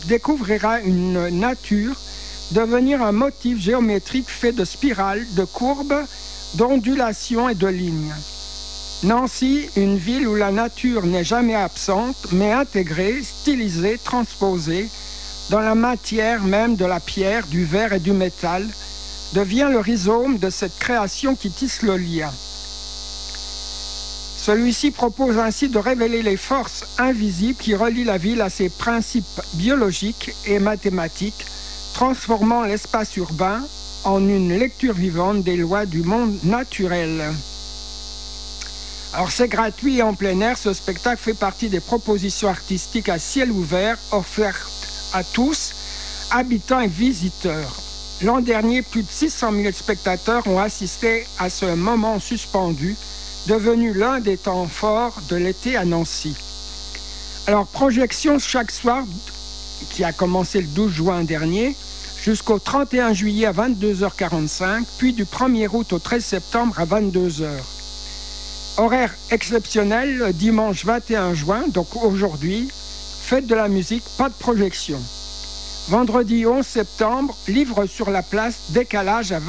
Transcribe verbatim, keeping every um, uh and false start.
découvrira une nature devenir un motif géométrique fait de spirales, de courbes, d'ondulations et de lignes. Nancy, une ville où la nature n'est jamais absente, mais intégrée, stylisée, transposée dans la matière même de la pierre, du verre et du métal, devient le rhizome de cette création qui tisse le lien. Celui-ci propose ainsi de révéler les forces invisibles qui relient la ville à ses principes biologiques et mathématiques, transformant l'espace urbain en une lecture vivante des lois du monde naturel. Alors c'est gratuit et en plein air, ce spectacle fait partie des propositions artistiques à ciel ouvert offertes à tous, habitants et visiteurs. L'an dernier, plus de six cent mille spectateurs ont assisté à ce moment suspendu, devenu l'un des temps forts de l'été à Nancy. Alors, projection chaque soir, qui a commencé le douze juin dernier, jusqu'au trente et un juillet à vingt-deux heures quarante-cinq, puis du premier août au treize septembre à vingt-deux heures. Horaire exceptionnel, dimanche vingt et un juin, donc aujourd'hui, fête de la musique, pas de projection. Vendredi onze septembre, livre sur la place, décalage à